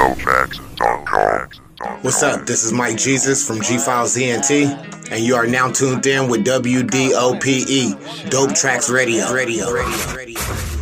DopeTracks.com. What's up? This is Mike Jesus from G-Files ENT, and you are now tuned in with WDOPE, Dope Tracks Radio.